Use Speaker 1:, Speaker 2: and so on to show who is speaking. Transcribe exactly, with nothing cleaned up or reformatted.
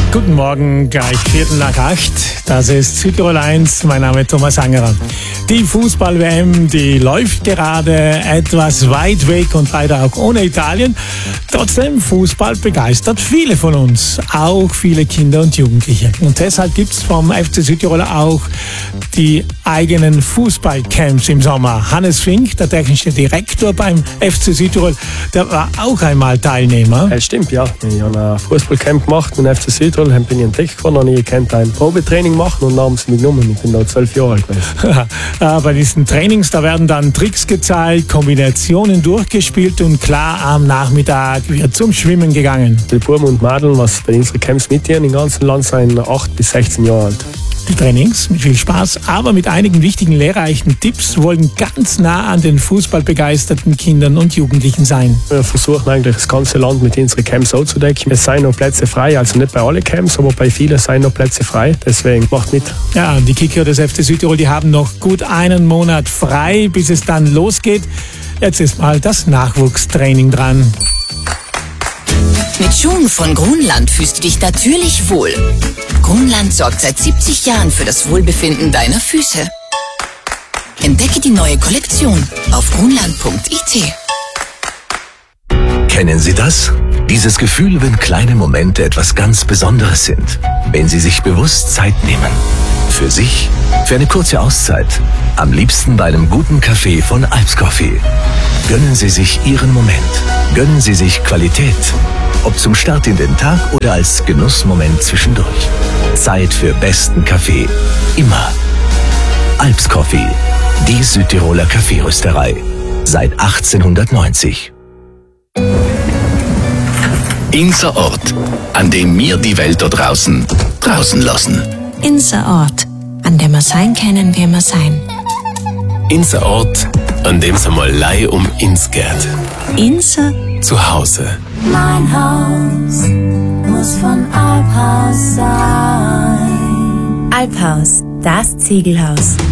Speaker 1: Guten Morgen, gleich Viertel nach acht. Das ist Südtirol eins. Mein Name ist Thomas Angerer. Die Fußball-W M, die läuft gerade etwas weit weg und leider auch ohne Italien. Trotzdem, Fußball begeistert viele von uns, auch viele Kinder und Jugendliche. Und deshalb gibt es vom F C Südtirol auch die eigenen Fußballcamps im Sommer. Hannes Fink, der technische Direktor beim F C Südtirol, der war auch einmal Teilnehmer.
Speaker 2: Ja, stimmt, ja. Ich habe ein Fußballcamp gemacht mit dem F C Südtirol, dann bin ich entdeckt geworden und ich konnte ein Probetraining machen und dann haben sie mich genommen. Ich bin da zwölf Jahre alt gewesen.
Speaker 1: Bei diesen Trainings, da werden dann Tricks gezeigt, Kombinationen durchgespielt und klar, am Nachmittag wird zum Schwimmen gegangen.
Speaker 2: Die Buben und Mädel, was bei unseren Camps mitgehen im ganzen Land, sind acht bis sechzehn Jahre alt.
Speaker 1: Die Trainings mit viel Spaß, aber mit einigen wichtigen lehrreichen Tipps wollen ganz nah an den fußballbegeisterten Kindern und Jugendlichen sein.
Speaker 2: Wir versuchen eigentlich das ganze Land mit unseren Camps anzudecken. Es seien noch Plätze frei, also nicht bei allen Camps, aber bei vielen seien noch Plätze frei. Deswegen macht mit.
Speaker 1: Ja, die Kicker des F C Südtirol, die haben noch gut einen Monat frei, bis es dann losgeht. Jetzt ist mal das Nachwuchstraining dran.
Speaker 3: Mit Schuhen von Grunland fühlst du dich natürlich wohl. Grunland sorgt seit siebzig Jahren für das Wohlbefinden deiner Füße. Entdecke die neue Kollektion auf grunland punkt i t.
Speaker 4: Kennen Sie das? Dieses Gefühl, wenn kleine Momente etwas ganz Besonderes sind. Wenn Sie sich bewusst Zeit nehmen. Für sich, für eine kurze Auszeit. Am liebsten bei einem guten Kaffee von Alps Coffee. Gönnen Sie sich Ihren Moment. Gönnen Sie sich Qualität. Ob zum Start in den Tag oder als Genussmoment zwischendurch. Zeit für besten Kaffee. Immer. Alps Coffee. Die Südtiroler Kaffeerösterei. Seit achtzehnhundertneunzig.
Speaker 5: Unser Ort, an dem wir die Welt da draußen draußen lassen.
Speaker 6: Unser Ort, an dem wir sein können, wie wir sein.
Speaker 5: Unser Ort, an dem es einmal Lei um uns geht.
Speaker 6: Unser
Speaker 5: Zuhause.
Speaker 7: Mein Haus muss von Alphaus sein.
Speaker 6: Alphaus, das Ziegelhaus.